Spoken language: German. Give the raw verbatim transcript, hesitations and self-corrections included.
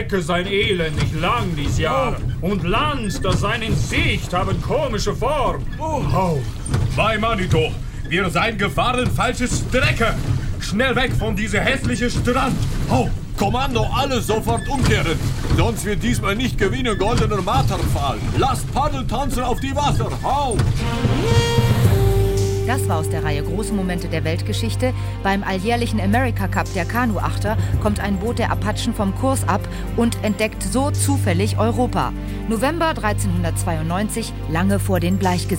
Strecke sein Elend nicht lang dies Jahr. Und Land, das sein in Sicht, haben komische Form. Oh. Bei Manito, wir seien gefahren falsche Strecke. Schnell weg von dieser hässlichen Strand. Oh. Kommando, alle sofort umkehren. Sonst wird diesmal nicht gewinnen goldener Marterpfahl. Lasst Paddeltanzen auf die Wasser. Hau! Das war aus der Reihe Große Momente der Weltgeschichte. Beim alljährlichen America Cup der Kanuachter kommt ein Boot der Apachen vom Kurs ab und entdeckt so zufällig Europa. November dreizehnhundertzweiundneunzig, lange vor den Bleichgesichtern.